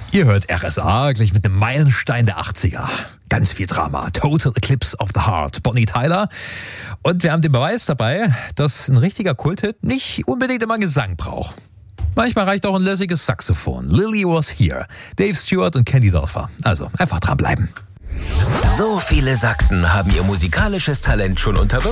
Ihr hört RSA gleich mit einem Meilenstein der 80er. Ganz viel Drama. Total Eclipse of the Heart. Bonnie Tyler. Und wir haben den Beweis dabei, dass ein richtiger Kulthit nicht unbedingt immer Gesang braucht. Manchmal reicht auch ein lässiges Saxophon. Lily Was Here. Dave Stewart und Candy Dolfer. Also einfach dranbleiben. So viele Sachsen haben ihr musikalisches Talent schon unter